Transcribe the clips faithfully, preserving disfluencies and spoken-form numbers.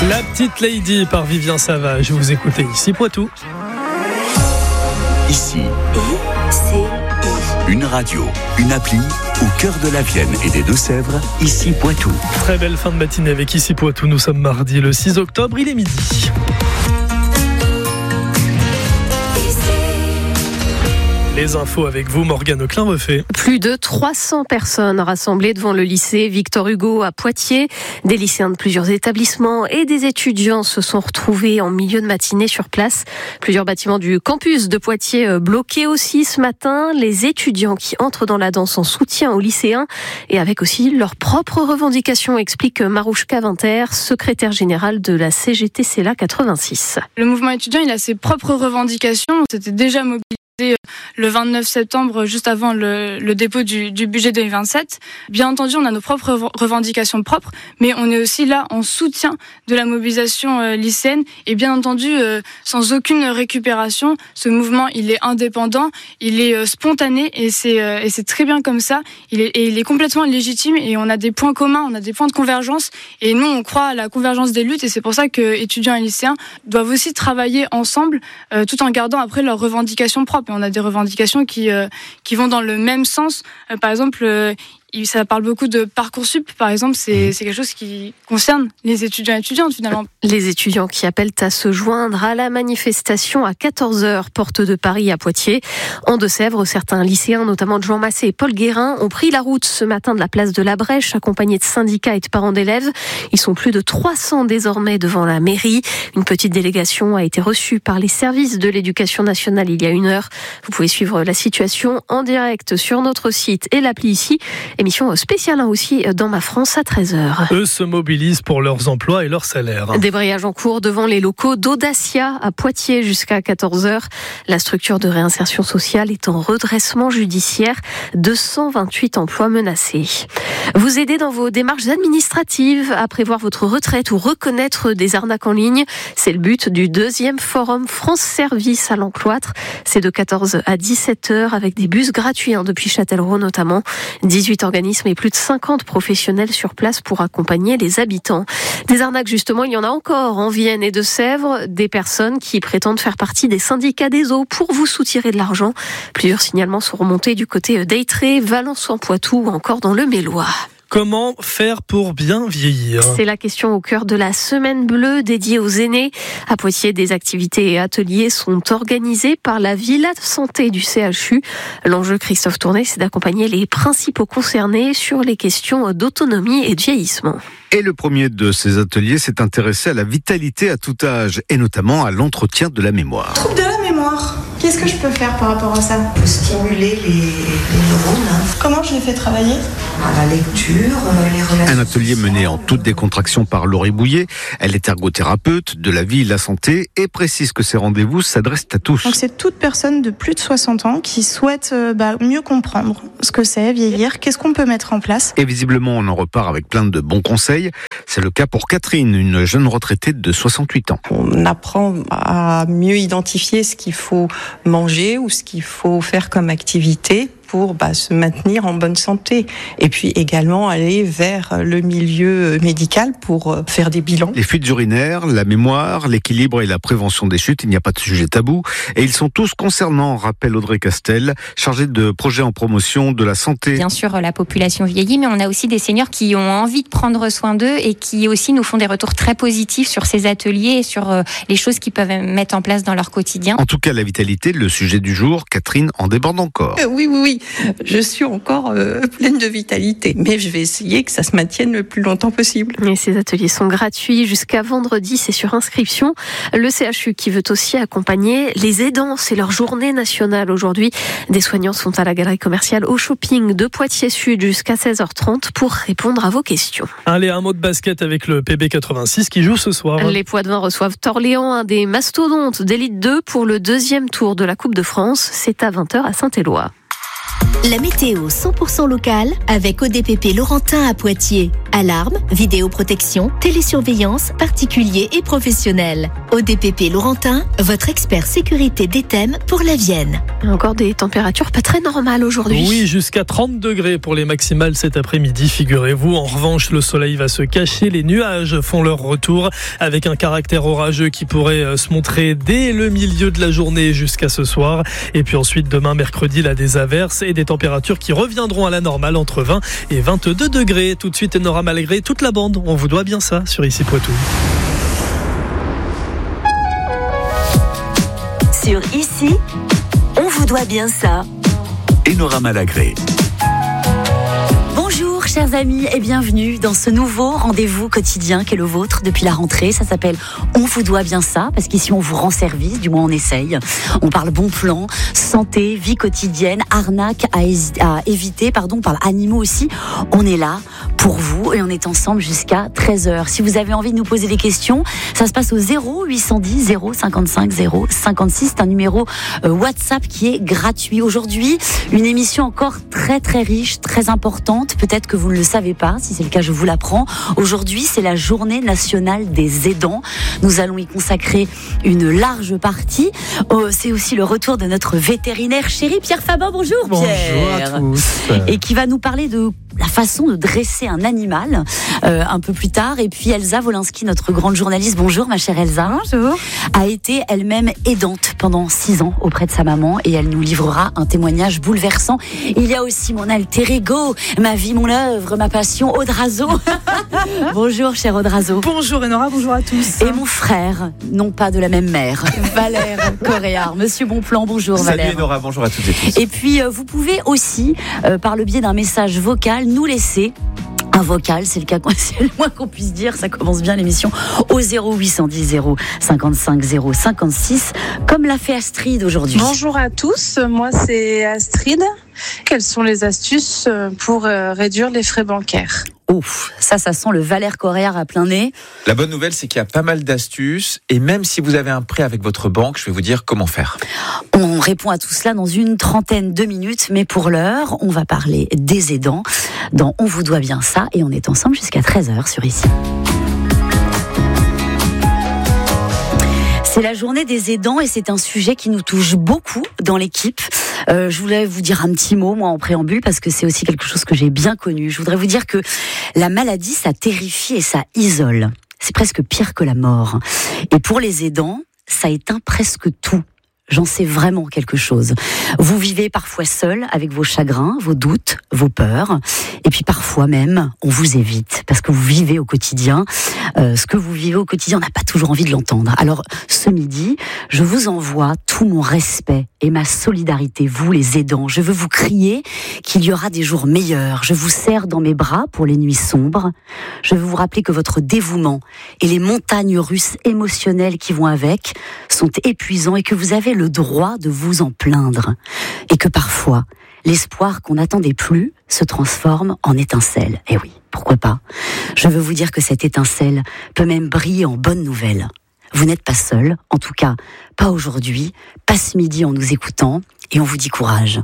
La petite Lady par Vivien Savage. Vous écoutez Ici Poitou. Ici, une radio, une appli au cœur de la Vienne et des Deux-Sèvres. Ici Poitou. Très belle fin de matinée avec Ici Poitou. Nous sommes mardi le six octobre, il est midi. Les infos avec vous, Morgane Auclin-Refait. Plus de trois cents personnes rassemblées devant le lycée Victor Hugo à Poitiers. Des lycéens de plusieurs établissements et des étudiants se sont retrouvés en milieu de matinée sur place. Plusieurs bâtiments du campus de Poitiers bloqués aussi ce matin. Les étudiants qui entrent dans la danse en soutien aux lycéens et avec aussi leurs propres revendications, explique Marouchka Vinter, secrétaire générale de la C G T C L A quatre-vingt-six. Le mouvement étudiant, il a ses propres revendications. C'était déjà mobilisé le vingt-neuf septembre, juste avant le, le dépôt du, du budget deux mille vingt-sept. Bien entendu, on a nos propres revendications propres, mais on est aussi là en soutien de la mobilisation euh, lycéenne. Et bien entendu, euh, sans aucune récupération, ce mouvement, il est indépendant, il est euh, spontané, et c'est, euh, et c'est très bien comme ça. Il est, et il est complètement légitime, et on a des points communs, on a des points de convergence. Et nous, on croit à la convergence des luttes, et c'est pour ça que étudiants et lycéens doivent aussi travailler ensemble, euh, tout en gardant après leurs revendications propres. Et on a des revendications qui euh, qui vont dans le même sens. Euh, par exemple, euh, ça parle beaucoup de Parcoursup, par exemple, c'est, c'est quelque chose qui concerne les étudiants et étudiantes finalement. Les étudiants qui appellent à se joindre à la manifestation à quatorze heures, porte de Paris à Poitiers. En Deux-Sèvres, certains lycéens, notamment Jean Massé et Paul Guérin, ont pris la route ce matin de la place de la Brèche, accompagnés de syndicats et de parents d'élèves. Ils sont plus de trois cents désormais devant la mairie. Une petite délégation a été reçue par les services de l'éducation nationale il y a une heure. Vous pouvez suivre la situation en direct sur notre site et l'appli ici. Émission spéciale aussi dans Ma France à treize heures. Eux se mobilisent pour leurs emplois et leurs salaires. Débrayage en cours devant les locaux d'Audacia à Poitiers jusqu'à quatorze heures. La structure de réinsertion sociale est en redressement judiciaire. deux cent vingt-huit emplois menacés. Vous aider dans vos démarches administratives à prévoir votre retraite ou reconnaître des arnaques en ligne. C'est le but du deuxième forum France Service à l'Encloître. C'est de quatorze à dix-sept heures avec des bus gratuits hein, depuis Châtellerault notamment. dix-huit organismes et plus de cinquante professionnels sur place pour accompagner les habitants. Des arnaques justement, il y en a encore en Vienne et Deux-Sèvres. Des personnes qui prétendent faire partie des syndicats des eaux pour vous soutirer de l'argent. Plusieurs signalements sont remontés du côté d'Eytré, Valence-en-Poitou ou encore dans le Mélois. Comment faire pour bien vieillir ? C'est la question au cœur de la Semaine Bleue dédiée aux aînés. À Poitiers, des activités et ateliers sont organisés par la Villa Santé du C H U. L'enjeu, Christophe Tournet, c'est d'accompagner les principaux concernés sur les questions d'autonomie et de vieillissement. Et le premier de ces ateliers s'est intéressé à la vitalité à tout âge, et notamment à l'entretien de la mémoire. Trouble de la mémoire. Qu'est-ce que je peux faire par rapport à ça ? On peut stimuler les, les neurones. Hein. Comment je les fais travailler ? À la lecture, les relations. Un atelier mené en toute décontraction par Laurie Bouillet. Elle est ergothérapeute de la vie et de la santé et précise que ces rendez-vous s'adressent à tous. Donc c'est toute personne de plus de soixante ans qui souhaite euh, bah, mieux comprendre ce que c'est vieillir, qu'est-ce qu'on peut mettre en place. Et visiblement, on en repart avec plein de bons conseils. C'est le cas pour Catherine, une jeune retraitée de soixante-huit ans. On apprend à mieux identifier ce qu'il faut manger ou ce qu'il faut faire comme activité pour bah, se maintenir en bonne santé. Et puis également aller vers le milieu médical pour faire des bilans. Les fuites urinaires, la mémoire, l'équilibre et la prévention des chutes, il n'y a pas de sujet tabou. Et ils sont tous concernants, rappelle Audrey Castel, chargée de projet en promotion de la santé. Bien sûr, la population vieillit, mais on a aussi des seniors qui ont envie de prendre soin d'eux et qui aussi nous font des retours très positifs sur ces ateliers et sur les choses qu'ils peuvent mettre en place dans leur quotidien. En tout cas, la vitalité, le sujet du jour, Catherine en déborde encore. Euh, oui, oui, oui. Je suis encore euh, pleine de vitalité, mais je vais essayer que ça se maintienne le plus longtemps possible. Et ces ateliers sont gratuits jusqu'à vendredi, c'est sur inscription. Le C H U qui veut aussi accompagner les aidants, c'est leur journée nationale aujourd'hui. Des soignants sont à la galerie commerciale au shopping de Poitiers Sud jusqu'à seize heures trente pour répondre à vos questions. Allez, un mot de basket avec le P B quatre-vingt-six qui joue ce soir. Les Poitevins reçoivent Orléans, un des mastodontes d'élite deux pour le deuxième tour de la Coupe de France. C'est à vingt heures à Saint-Éloi. La météo cent pour cent locale avec O D P P Laurentin à Poitiers. Alarme, vidéoprotection, télésurveillance, particuliers et professionnels. O D P P Laurentin, votre expert sécurité des thèmes pour la Vienne. Encore des températures pas très normales aujourd'hui. Oui, jusqu'à trente degrés pour les maximales cet après-midi, figurez-vous. En revanche, le soleil va se cacher, les nuages font leur retour avec un caractère orageux qui pourrait se montrer dès le milieu de la journée jusqu'à ce soir. Et puis ensuite, demain, mercredi, là, des averses et des températures qui reviendront à la normale entre vingt et vingt-deux degrés. Tout de suite, Nora Malgré, toute la bande. On vous doit bien ça sur Ici Poitou. Sur Ici, on vous doit bien ça. Et Nora Malagré. Bonjour chers amis et bienvenue dans ce nouveau rendez-vous quotidien qui est le vôtre depuis la rentrée. Ça s'appelle On vous doit bien ça parce qu'ici on vous rend service, du moins on essaye. On parle bon plan, santé, vie quotidienne, arnaque à, hésiter, à éviter, pardon, on parle animaux aussi. On est là pour vous et on est ensemble jusqu'à treize heures. Si vous avez envie de nous poser des questions, ça se passe au zéro huit cent dix zéro cinquante-cinq zéro cinquante-six. C'est un numéro euh, WhatsApp qui est gratuit. Aujourd'hui, une émission encore très très riche, très importante. Peut-être que vous ne le savez pas. Si c'est le cas, je vous l'apprends. Aujourd'hui, c'est la journée nationale des aidants. Nous allons y consacrer une large partie. Oh, c'est aussi le retour de notre vétérinaire chéri, Pierre Fabin. Bonjour, Pierre. Bonjour à tous. Et qui va nous parler de la façon de dresser un animal euh, un peu plus tard. Et puis Elsa Wolinski, notre grande journaliste, bonjour ma chère Elsa. Bonjour. A été elle-même aidante pendant six ans auprès de sa maman et elle nous livrera un témoignage bouleversant. Il y a aussi mon alter ego, ma vie, mon œuvre, ma passion, Audrazo. Bonjour cher Audrazo. Bonjour Enora, bonjour à tous. Et mon frère, non pas de la même mère, Valère Coréard. Monsieur Bonplan, bonjour Valère. Salut Enora, bonjour à toutes et tous. Et puis euh, vous pouvez aussi, euh, par le biais d'un message vocal, nous laisser un vocal, c'est le cas, c'est le moins qu'on puisse dire, ça commence bien l'émission, au zéro huit cent dix zéro cinquante-cinq zéro cinquante-six, comme l'a fait Astrid aujourd'hui. Bonjour à tous, moi c'est Astrid. Quelles sont les astuces pour réduire les frais bancaires ? Ouf, ça, ça sent le Valère Coréard à plein nez. La bonne nouvelle, c'est qu'il y a pas mal d'astuces. Et même si vous avez un prêt avec votre banque, je vais vous dire comment faire. On répond à tout cela dans une trentaine de minutes. Mais pour l'heure, on va parler des aidants dans On vous doit bien ça. Et on est ensemble jusqu'à treize heures sur Ici. C'est la journée des aidants et c'est un sujet qui nous touche beaucoup dans l'équipe. Euh, je voulais vous dire un petit mot, moi, en préambule, parce que c'est aussi quelque chose que j'ai bien connu. Je voudrais vous dire que la maladie, ça terrifie et ça isole. C'est presque pire que la mort. Et pour les aidants, ça éteint presque tout. J'en sais vraiment quelque chose. Vous vivez parfois seul avec vos chagrins, vos doutes, vos peurs. Et puis parfois même, on vous évite parce que vous vivez au quotidien. Euh, ce que vous vivez au quotidien, on n'a pas toujours envie de l'entendre. Alors ce midi, je vous envoie tout mon respect et ma solidarité, vous les aidants. Je veux vous crier qu'il y aura des jours meilleurs. Je vous serre dans mes bras pour les nuits sombres. Je veux vous rappeler que votre dévouement et les montagnes russes émotionnelles qui vont avec sont épuisants et que vous avez le droit de vous en plaindre. Et que parfois, l'espoir qu'on n'attendait plus se transforme en étincelle. Et oui, pourquoi pas ? Je veux vous dire que cette étincelle peut même briller en bonne nouvelle. Vous n'êtes pas seul, en tout cas pas aujourd'hui, pas ce midi en nous écoutant, et on vous dit courage.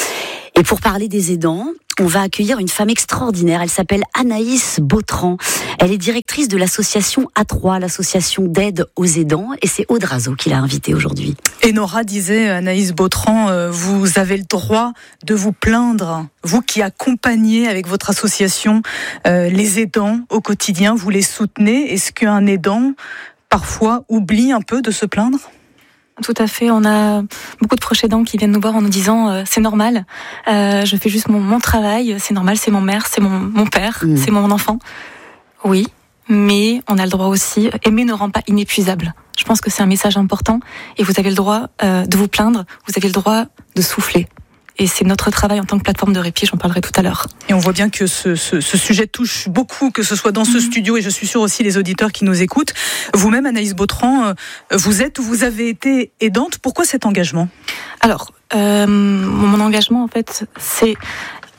Et pour parler des aidants, on va accueillir une femme extraordinaire. Elle s'appelle Anaïs Bautran. Elle est directrice de l'association A trois, l'association d'aide aux aidants. Et c'est Audrazo qui l'a invitée aujourd'hui. Et Nora disait, Anaïs Bautran, euh, vous avez le droit de vous plaindre. Vous qui accompagnez avec votre association euh, les aidants au quotidien, vous les soutenez. Est-ce qu'un aidant, parfois, oublie un peu de se plaindre ? Tout à fait, on a beaucoup de proches aidants qui viennent nous voir en nous disant euh, c'est normal, euh, je fais juste mon, mon travail, c'est normal, c'est mon mère, c'est mon, mon père, mmh. c'est mon enfant. Oui, mais on a le droit aussi, aimer ne rend pas inépuisable. Je pense que c'est un message important et vous avez le droit euh, de vous plaindre, vous avez le droit de souffler. Et c'est notre travail en tant que plateforme de répit, j'en parlerai tout à l'heure. Et on voit bien que ce, ce, ce sujet touche beaucoup, que ce soit dans ce mmh. studio, et je suis sûre aussi les auditeurs qui nous écoutent. Vous-même, Anaïs Bautran, vous êtes ou vous avez été aidante. Pourquoi cet engagement ? Alors, euh, mon engagement, en fait, c'est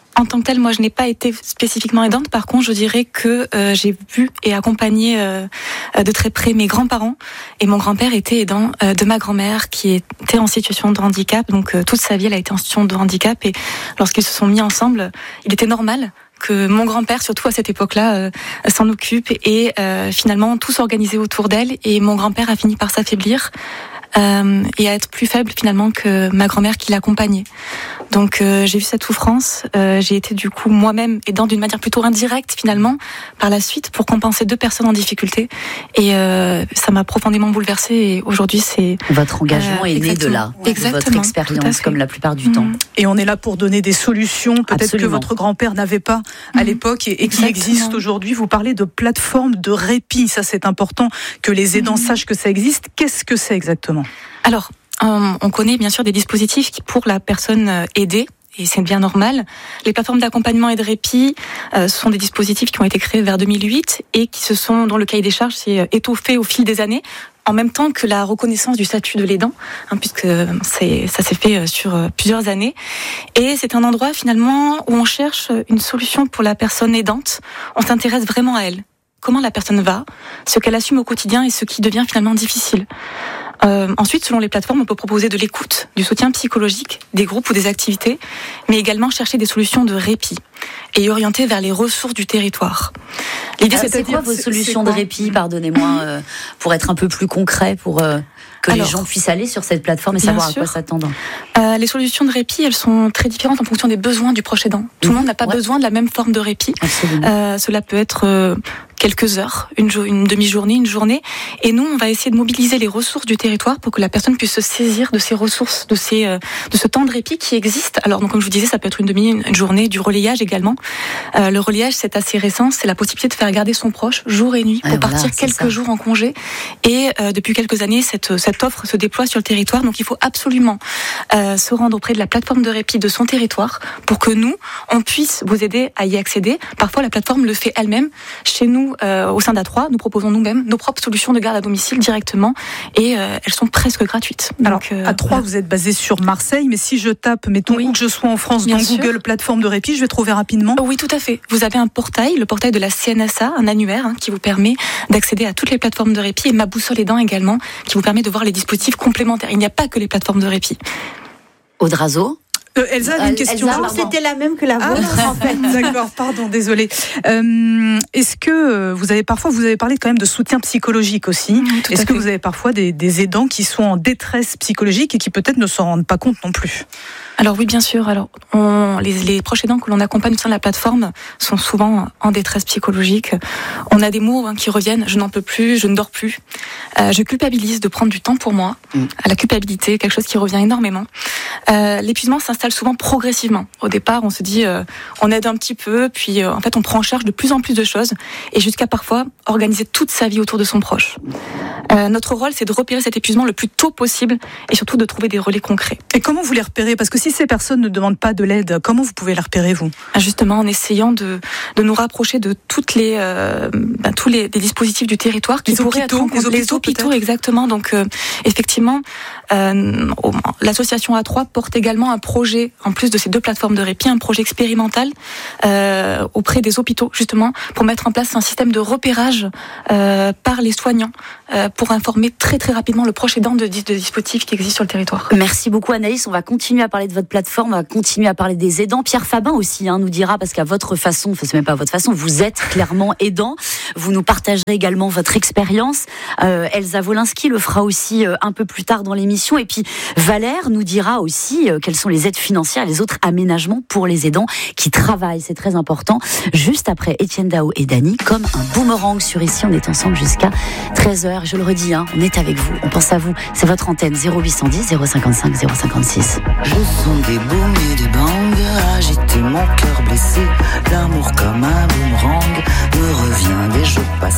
En tant que telle, moi, je n'ai pas été spécifiquement aidante. Par contre, je dirais que euh, j'ai vu et accompagné euh, de très près mes grands-parents. Et mon grand-père était aidant euh, de ma grand-mère qui était en situation de handicap. Donc, euh, toute sa vie, elle a été en situation de handicap. Et lorsqu'ils se sont mis ensemble, il était normal que mon grand-père, surtout à cette époque-là, euh, s'en occupe. Et euh, finalement, tout s'organisait autour d'elle. Et mon grand-père a fini par s'affaiblir. Euh, et à être plus faible finalement que ma grand-mère qui l'accompagnait. Donc euh, j'ai vu cette souffrance, euh, j'ai été du coup moi-même aidant d'une manière plutôt indirecte finalement par la suite pour compenser deux personnes en difficulté et euh, ça m'a profondément bouleversée et aujourd'hui c'est... Votre engagement euh, est né de là, de votre expérience comme la plupart du mmh. temps. Et on est là pour donner des solutions peut-être Absolument. que votre grand-père n'avait pas à mmh. l'époque et, et qui existent aujourd'hui. Vous parlez de plateformes de répit, ça c'est important que les aidants mmh. sachent que ça existe. Qu'est-ce que c'est exactement ? Alors, on connaît bien sûr des dispositifs qui, pour la personne aidée, et c'est bien normal. Les plateformes d'accompagnement et de répit euh, sont des dispositifs qui ont été créés vers deux mille huit et qui se sont, dont le cahier des charges s'est étoffé au fil des années, en même temps que la reconnaissance du statut de l'aidant, hein, puisque c'est, ça s'est fait sur plusieurs années. Et c'est un endroit finalement où on cherche une solution pour la personne aidante. On s'intéresse vraiment à elle. Comment la personne va, ce qu'elle assume au quotidien et ce qui devient finalement difficile. Euh, ensuite, selon les plateformes, on peut proposer de l'écoute, du soutien psychologique, des groupes ou des activités, mais également chercher des solutions de répit et orienter vers les ressources du territoire. L'idée, c'est, c'est quoi vos solutions de répit, pardonnez-moi, euh, pour être un peu plus concret, pour euh, que Alors, les gens puissent aller sur cette plateforme et savoir sûr. à quoi s'attendre. Euh, les solutions de répit, elles sont très différentes en fonction des besoins du proche aidant. Tout mmh. le monde n'a pas ouais. besoin de la même forme de répit. Euh, cela peut être euh, quelques heures, une, jo- une demi-journée, une journée. Et nous, on va essayer de mobiliser les ressources du territoire pour que la personne puisse se saisir de ces ressources, de, ces, euh, de ce temps de répit qui existe. Alors, donc, comme je vous disais, ça peut être une demi, une journée, du relayage également. Euh, le relayage, c'est assez récent. C'est la possibilité de faire garder son proche jour et nuit pour ah, partir voilà, quelques ça. jours en congé. Et euh, depuis quelques années, cette, cette offre se déploie sur le territoire. Donc, il faut absolument euh, se rendre auprès de la plateforme de répit de son territoire pour que nous, on puisse vous aider à y accéder. Parfois, la plateforme le fait elle-même. Chez nous, euh, au sein d'A trois, nous proposons nous-mêmes nos propres solutions de garde à domicile directement et euh, elles sont presque gratuites. Alors, Donc, euh, à trois, voilà. vous êtes basé sur Marseille, mais si je tape, mettons oui. où que je sois en France, Bien dans sûr. Google plateforme de répit, je vais trouver rapidement. Oui, tout à fait. Vous avez un portail, le portail de la C N S A, un annuaire hein, qui vous permet d'accéder à toutes les plateformes de répit et Ma Boussole Aidant également, qui vous permet de voir les dispositifs complémentaires. Il n'y a pas que les plateformes de répit. Audrazo. Euh, Elsa avait une question. Elsa, non, c'était la même que la vôtre ah, en fait. D'accord, pardon, désolée. Euh, est-ce que vous avez parfois, vous avez parlé quand même de soutien psychologique aussi. Mmh, est-ce que fait. vous avez parfois des, des aidants qui sont en détresse psychologique et qui peut-être ne s'en rendent pas compte non plus? Alors oui, bien sûr. Alors, on, les, les proches aidants que l'on accompagne au sein de la plateforme sont souvent en détresse psychologique. On a des mots hein, qui reviennent. Je n'en peux plus, je ne dors plus. Euh, je culpabilise de prendre du temps pour moi. Mmh. À la culpabilité, quelque chose qui revient énormément. Euh, l'épuisement s'installe souvent progressivement. Au départ, on se dit, euh, on aide un petit peu, puis euh, en fait, on prend en charge de plus en plus de choses, et jusqu'à parfois organiser toute sa vie autour de son proche. Euh, notre rôle, c'est de repérer cet épuisement le plus tôt possible, et surtout de trouver des relais concrets. Et comment vous les repérez ? Parce que si ces personnes ne demandent pas de l'aide, comment vous pouvez les repérer, vous ? Justement, en essayant de, de nous rapprocher de toutes les, euh, ben, tous les, les dispositifs du territoire qui les pourraient hôpitaux, être les hôpitaux, les hôpitaux exactement. Donc, euh, effectivement, euh, l'association A trois porte également un projet, en plus de ces deux plateformes de répit, un projet expérimental euh, auprès des hôpitaux, justement, pour mettre en place un système de repérage euh, par les soignants, euh, pour informer très très rapidement le proche aidant de, de dispositifs qui existent sur le territoire. Merci beaucoup Anaïs, on va continuer à parler de votre plateforme, on va continuer à parler des aidants. Pierre Fabin aussi hein, nous dira, parce qu'à votre façon, enfin c'est même pas à votre façon, vous êtes clairement aidant, vous nous partagerez également votre expérience. Euh, Elsa Wolinski le fera aussi euh, un peu plus tard dans l'émission, et puis Valère nous dira aussi euh, quelles sont les aides financières, les autres aménagements pour les aidants qui travaillent, c'est très important. Juste après Étienne Dao et Dany, comme un boomerang sur Ici, on est ensemble jusqu'à treize heures. Je le redis, hein, on est avec vous, on pense à vous. C'est votre antenne zéro huit cent dix zéro cinquante-cinq zéro cinquante-six. Je sens des booms et des bangs, agiter mon cœur blessé. L'amour comme un boomerang me revient des jours passés.